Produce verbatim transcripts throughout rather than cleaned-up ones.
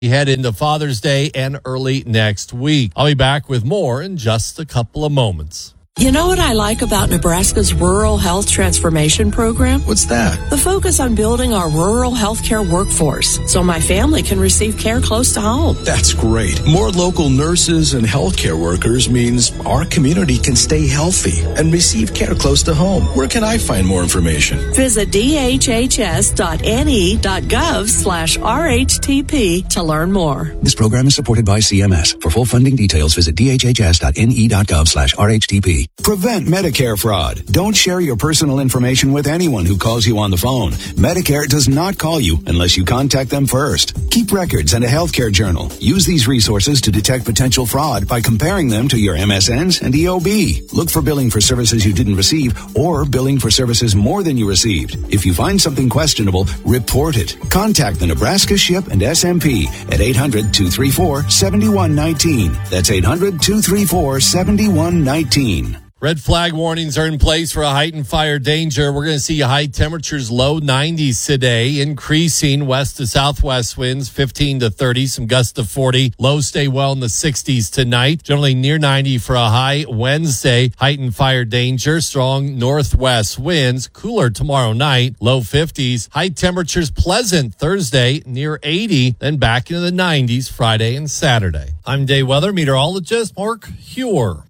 We head into Father's Day and early next week. I'll be back with more in just a couple of moments. You know what I like about Nebraska's Rural Health Transformation Program? What's that? The focus on building our rural healthcare workforce so my family can receive care close to home. That's great. More local nurses and healthcare workers means our community can stay healthy and receive care close to home. Where can I find more information? Visit d h h s dot n e dot gov slash r h t p to learn more. This program is supported by C M S. For full funding details, visit d h h s dot n e dot gov slash r h t p. Prevent Medicare fraud. Don't share your personal information with anyone who calls you on the phone. Medicare does not call you unless you contact them first. Keep records and a healthcare journal. Use these resources to detect potential fraud by comparing them to your M S Ns and E O B. Look for billing for services you didn't receive or billing for services more than you received. If you find something questionable, report it. Contact the Nebraska SHIP and S M P at eight hundred, two three four, seven one one nine. That's eight hundred, two three four, seven one one nine. Red flag warnings are in place for a heightened fire danger. We're going to see high temperatures, low nineties today, increasing west to southwest winds, fifteen to thirty, some gusts to forty. Lows stay well in the sixties tonight, generally near ninety for a high Wednesday. Heightened fire danger, strong northwest winds, cooler tomorrow night, low fifties. High temperatures pleasant Thursday, near eighty, then back into the nineties Friday and Saturday. I'm day weather meteorologist Mark Huer.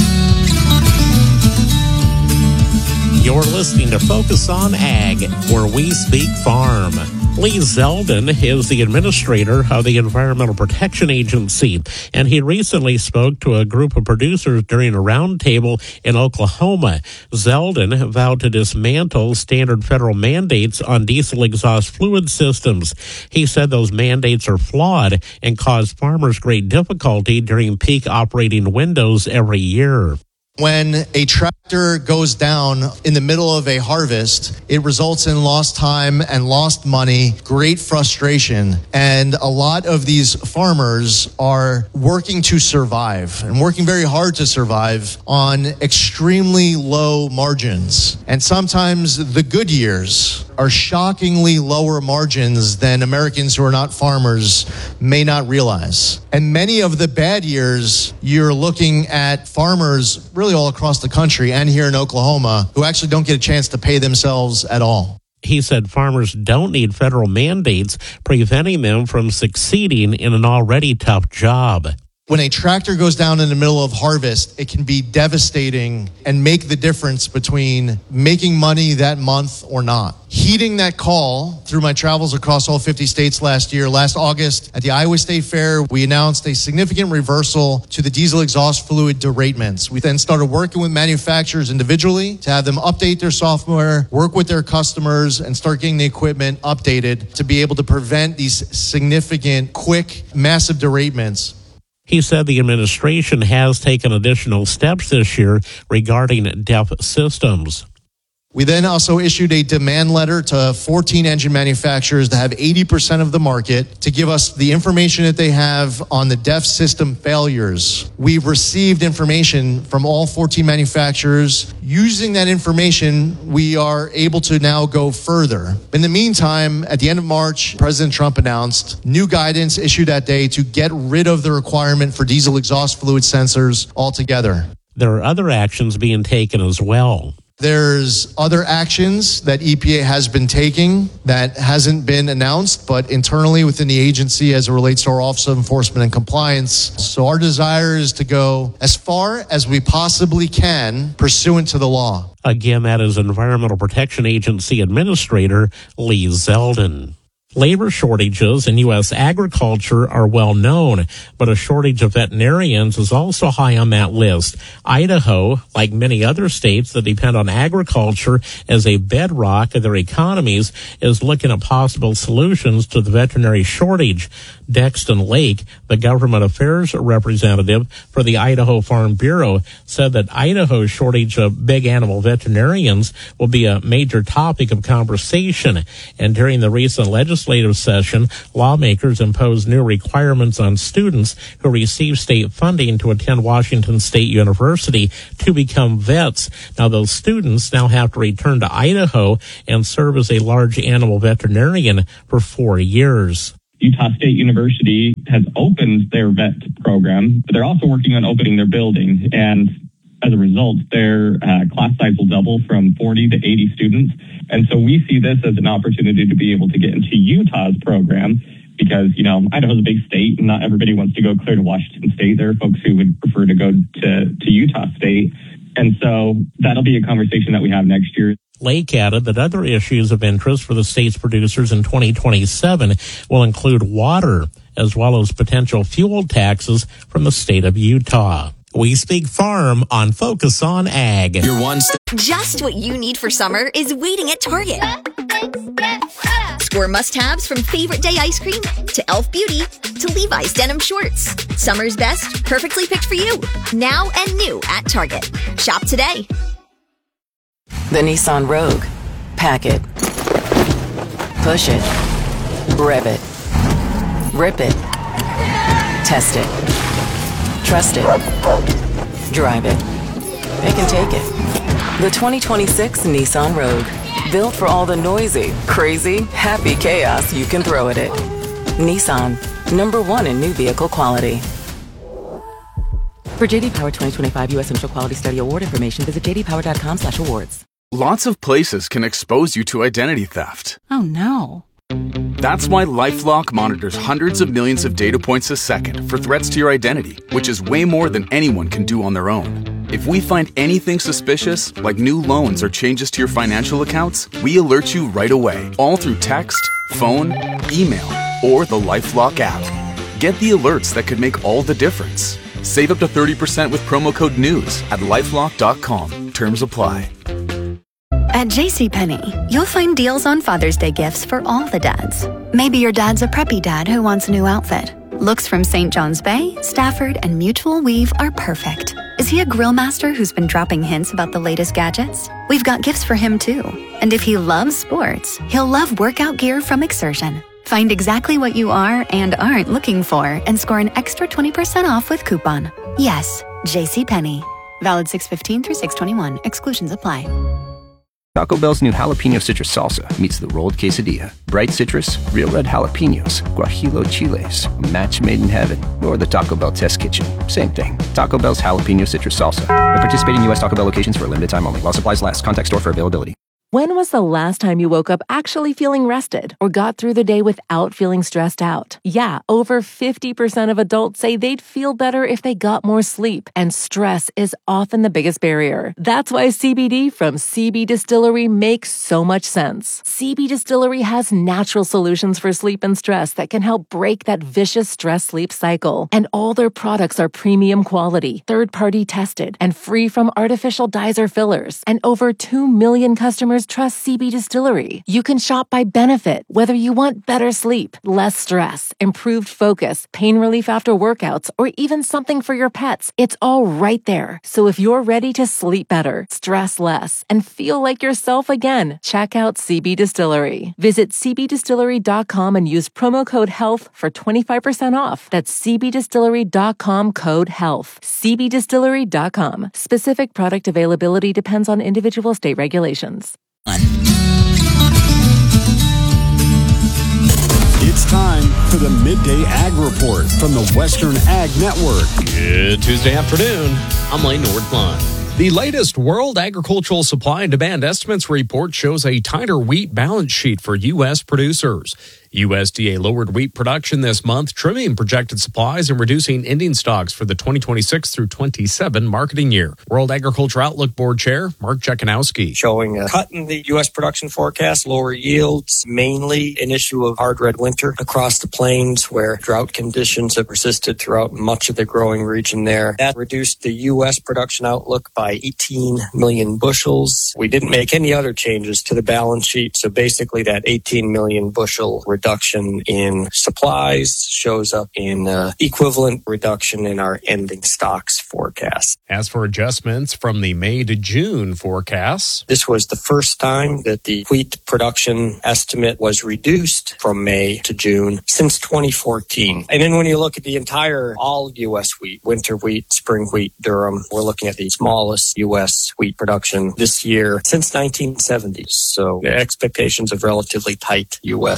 You're listening to Focus on Ag, where we speak farm. Lee Zeldin is the administrator of the Environmental Protection Agency, and he recently spoke to a group of producers during a roundtable in Oklahoma. Zeldin vowed to dismantle standard federal mandates on diesel exhaust fluid systems. He said those mandates are flawed and cause farmers great difficulty during peak operating windows every year. When a tractor goes down in the middle of a harvest, it results in lost time and lost money, great frustration. And a lot of these farmers are working to survive and working very hard to survive on extremely low margins. And sometimes the good years are shockingly lower margins than Americans who are not farmers may not realize. And many of the bad years, you're looking at farmers really all across the country and here in Oklahoma who actually don't get a chance to pay themselves at all. He said farmers don't need federal mandates preventing them from succeeding in an already tough job. When a tractor goes down in the middle of harvest, it can be devastating and make the difference between making money that month or not. Heeding that call through my travels across all fifty states last year, last August at the Iowa State Fair, we announced a significant reversal to the diesel exhaust fluid deratements. We then started working with manufacturers individually to have them update their software, work with their customers, and start getting the equipment updated to be able to prevent these significant, quick, massive deratements. He said the administration has taken additional steps this year regarding D E F systems. We then also issued a demand letter to fourteen engine manufacturers to have eighty percent of the market to give us the information that they have on the D E F system failures. We've received information from all fourteen manufacturers. Using that information, we are able to now go further. In the meantime, at the end of March, President Trump announced new guidance issued that day to get rid of the requirement for diesel exhaust fluid sensors altogether. There are other actions being taken as well. There's other actions that E P A has been taking that hasn't been announced, but internally within the agency as it relates to our Office of Enforcement and Compliance. So our desire is to go as far as we possibly can pursuant to the law. Again, that is Environmental Protection Agency Administrator Lee Zeldin. Labor shortages in U S agriculture are well known, but a shortage of veterinarians is also high on that list. Idaho, like many other states that depend on agriculture as a bedrock of their economies, is looking at possible solutions to the veterinary shortage. Dexton Lake, the government affairs representative for the Idaho Farm Bureau, said that Idaho's shortage of big animal veterinarians will be a major topic of conversation. And during the recent legislative session, lawmakers imposed new requirements on students who receive state funding to attend Washington State University to become vets. Now, those students now have to return to Idaho and serve as a large animal veterinarian for four years. Utah State University has opened their vet program, but they're also working on opening their building. And as a result, their uh, class size will double from forty to eighty students. And so we see this as an opportunity to be able to get into Utah's program because, you know, Idaho's a big state and not everybody wants to go clear to Washington State. There are folks who would prefer to go to, to Utah State. And so that'll be a conversation that we have next year. Lake added that other issues of interest for the state's producers in twenty twenty-seven will include water, as well as potential fuel taxes from the state of Utah. We Speak Farm on Focus on Ag. Your one st- Just what you need for summer is waiting at Target. Score must-haves from Favorite Day ice cream to Elf Beauty to Levi's denim shorts. Summer's best, perfectly picked for you. Now and new at Target. Shop today. The Nissan Rogue. Pack it. Push it. Rev it. Rip it. Test it. Trust it. Drive it. They can take it. The twenty twenty-six Nissan Rogue. Built for all the noisy, crazy, happy chaos you can throw at it. Nissan. Number one in new vehicle quality. For J D Power twenty twenty-five U S Central Quality Study Award information, visit j d power dot com slash awards. Lots of places can expose you to identity theft. Oh no. That's why LifeLock monitors hundreds of millions of data points a second for threats to your identity, which is way more than anyone can do on their own. If we find anything suspicious, like new loans or changes to your financial accounts, we alert you right away, all through text, phone, email, or the LifeLock app. Get the alerts that could make all the difference. Save up to thirty percent with promo code NEWS at lifelock dot com. Terms apply. At JCPenney, you'll find deals on Father's Day gifts for all the dads. Maybe your dad's a preppy dad who wants a new outfit. Looks from Saint John's Bay, Stafford, and Mutual Weave are perfect. Is he a grill master who's been dropping hints about the latest gadgets? We've got gifts for him too. And if he loves sports, he'll love workout gear from Exertion. Find exactly what you are and aren't looking for and score an extra twenty percent off with coupon. Yes, JCPenney. Valid six fifteen through six twenty-one. Exclusions apply. Taco Bell's new jalapeno citrus salsa meets the rolled quesadilla. Bright citrus, real red jalapenos, guajillo chiles, a match made in heaven, or the Taco Bell test kitchen. Same thing. Taco Bell's jalapeno citrus salsa. At participating U S Taco Bell locations for a limited time only. While supplies last. Contact store for availability. When was the last time you woke up actually feeling rested or got through the day without feeling stressed out? Yeah, over fifty percent of adults say they'd feel better if they got more sleep, and stress is often the biggest barrier. That's why C B D from C B Distillery makes so much sense. C B Distillery has natural solutions for sleep and stress that can help break that vicious stress-sleep cycle. And all their products are premium quality, third-party tested, and free from artificial dyes or fillers. And over two million customers trust C B Distillery. You can shop by benefit, whether you want better sleep, less stress, improved focus, pain relief after workouts, or even something for your pets. It's all right there. So if you're ready to sleep better, stress less, and feel like yourself again, check out C B Distillery. Visit c b distillery dot com and use promo code HEALTH for twenty-five percent off. That's c b distillery dot com code HEALTH. c b distillery dot com. Specific product availability depends on individual state regulations. It's time for the Midday Ag Report from the Western Ag Network. Good Tuesday afternoon. I'm Lane Nordlund. The latest World Agricultural Supply and Demand Estimates report shows a tighter wheat balance sheet for U S producers. U S D A lowered wheat production this month, trimming projected supplies and reducing ending stocks for the twenty twenty-six through twenty-seven marketing year. World Agriculture Outlook Board Chair Mark Jekanowski. Showing a cut in the U S production forecast, lower yields, mainly an issue of hard red winter across the plains where drought conditions have persisted throughout much of the growing region there. That reduced the U S production outlook by eighteen million bushels. We didn't make any other changes to the balance sheet, so basically that eighteen million bushel reduction in supplies shows up in uh, equivalent reduction in our ending stocks forecast. As for adjustments from the May to June forecasts, this was the first time that the wheat production estimate was reduced from May to June since twenty fourteen. And then when you look at the entire all U S wheat, winter wheat, spring wheat, durum, we're looking at the smallest U S wheat production this year since nineteen seventy. So the expectations of relatively tight U S wheat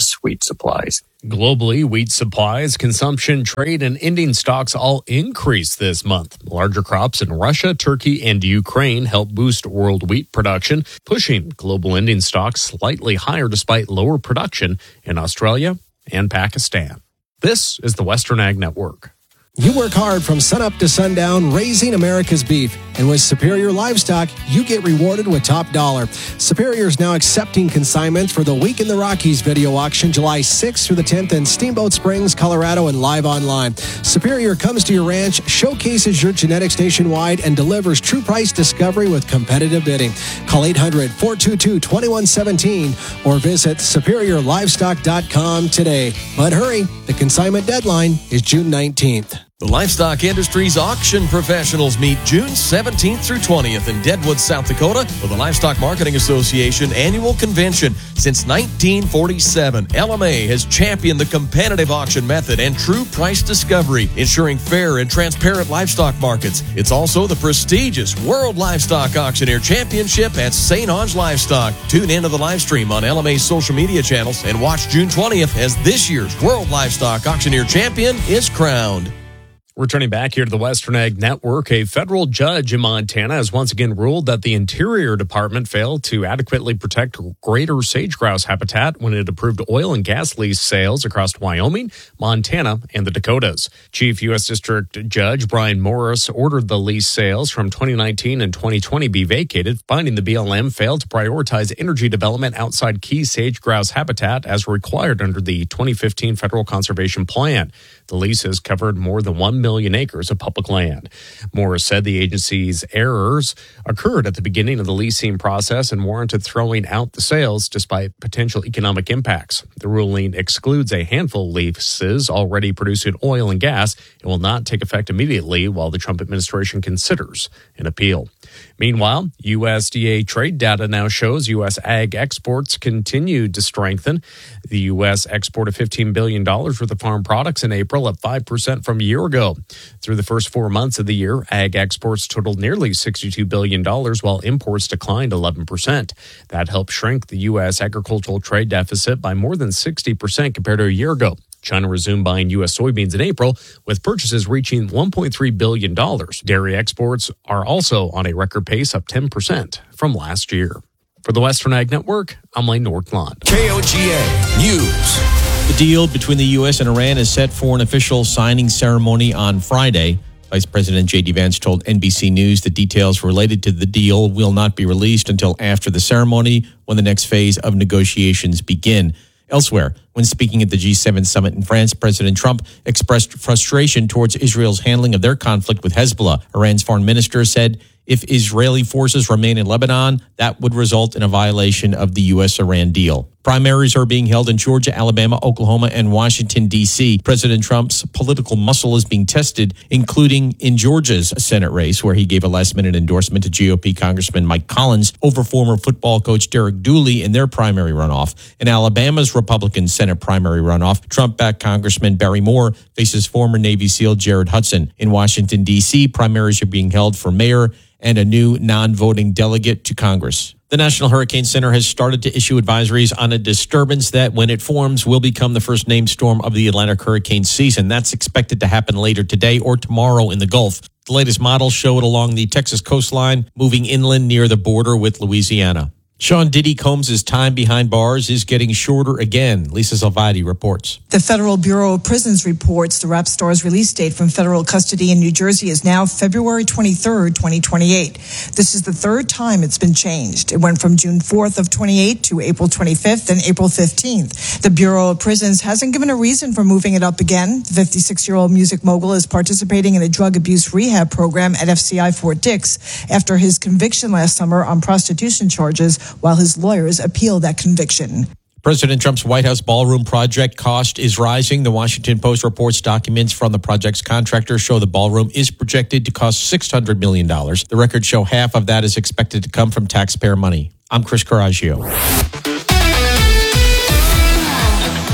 supplies. Globally, wheat supplies, consumption, trade, and ending stocks all increased this month. Larger crops in Russia, Turkey, and Ukraine helped boost world wheat production, pushing global ending stocks slightly higher despite lower production in Australia and Pakistan. This is the Western Ag Network. You work hard from sunup to sundown raising America's beef. And with Superior Livestock, you get rewarded with top dollar. Superior is now accepting consignments for the Week in the Rockies video auction July sixth through the tenth in Steamboat Springs, Colorado, and live online. Superior comes to your ranch, showcases your genetics nationwide, and delivers true price discovery with competitive bidding. Call eight hundred, four two two, two one one seven or visit superior livestock dot com today. But hurry, the consignment deadline is June nineteenth. The livestock industry's auction professionals meet June seventeenth through twentieth in Deadwood, South Dakota for the Livestock Marketing Association annual convention. Since nineteen forty-seven, L M A has championed the competitive auction method and true price discovery, ensuring fair and transparent livestock markets. It's also the prestigious World Livestock Auctioneer Championship at Saint Onge Livestock. Tune into the live stream on L M A's social media channels and watch June twentieth as this year's World Livestock Auctioneer Champion is crowned. Returning back here to the Western Ag Network, a federal judge in Montana has once again ruled that the Interior Department failed to adequately protect greater sage-grouse habitat when it approved oil and gas lease sales across Wyoming, Montana, and the Dakotas. Chief U S District Judge Brian Morris ordered the lease sales from twenty nineteen and twenty twenty be vacated, finding the B L M failed to prioritize energy development outside key sage-grouse habitat as required under the twenty fifteen Federal Conservation Plan. The leases covered more than one million acres of public land. Morris said the agency's errors occurred at the beginning of the leasing process and warranted throwing out the sales despite potential economic impacts. The ruling excludes a handful of leases already producing oil and gas and will not take effect immediately while the Trump administration considers an appeal. Meanwhile, U S D A trade data now shows U S ag exports continued to strengthen. The U S exported fifteen billion dollars worth of farm products in April, up five percent from a year ago. Through the first four months of the year, ag exports totaled nearly sixty-two billion dollars, while imports declined eleven percent. That helped shrink the U S agricultural trade deficit by more than sixty percent compared to a year ago. China resumed buying U S soybeans in April, with purchases reaching one point three billion dollars. Dairy exports are also on a record pace, up ten percent from last year. For the Western Ag Network, I'm Lane Nordlund. K O G A News. The deal between the U S and Iran is set for an official signing ceremony on Friday. Vice President J D Vance told N B C News the details related to the deal will not be released until after the ceremony, when the next phase of negotiations begin. Elsewhere, when speaking at the G seven summit in France, President Trump expressed frustration towards Israel's handling of their conflict with Hezbollah. Iran's foreign minister said if Israeli forces remain in Lebanon, that would result in a violation of the U S Iran deal. Primaries are being held in Georgia, Alabama, Oklahoma, and Washington, D C President Trump's political muscle is being tested, including in Georgia's Senate race, where he gave a last-minute endorsement to G O P Congressman Mike Collins over former football coach Derek Dooley in their primary runoff. In Alabama's Republican Senate primary runoff, Trump-backed Congressman Barry Moore faces former Navy SEAL Jared Hudson. In Washington, D C, primaries are being held for mayor and a new non-voting delegate to Congress. The National Hurricane Center has started to issue advisories on a disturbance that, when it forms, will become the first named storm of the Atlantic hurricane season. That's expected to happen later today or tomorrow in the Gulf. The latest models show it along the Texas coastline, moving inland near the border with Louisiana. Sean Diddy Combs' time behind bars is getting shorter again. Lisa Salvati reports. The Federal Bureau of Prisons reports the rap star's release date from federal custody in New Jersey is now February twenty-third, twenty twenty-eight. This is the third time it's been changed. It went from June fourth of twenty-eight to April twenty-fifth and April fifteenth. The Bureau of Prisons hasn't given a reason for moving it up again. The fifty-six-year-old music mogul is participating in a drug abuse rehab program at F C I Fort Dix after his conviction last summer on prostitution charges, while his lawyers appeal that conviction. President Trump's White House ballroom project cost is rising. The Washington Post reports documents from the project's contractor show the ballroom is projected to cost six hundred million dollars. The records show half of that is expected to come from taxpayer money. I'm Chris Coraggio.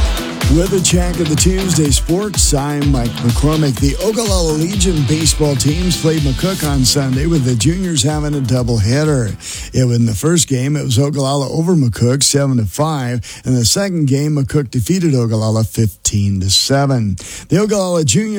With a check of the Tuesday sports, I'm Mike McCormick. The Ogallala Legion baseball teams played McCook on Sunday, with the juniors having a doubleheader. It was in the first game, it was Ogallala over McCook seven to five. In the second game, McCook defeated Ogallala fifteen to seven. The Ogallala junior